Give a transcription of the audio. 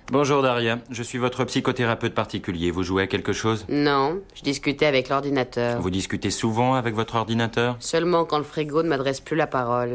Bonjour Daria, je suis votre psychothérapeute particulier. Vous jouez à quelque chose? Non, je discutais avec l'ordinateur. Vous discutez souvent avec votre ordinateur? Seulement quand le frigo ne m'adresse plus la parole.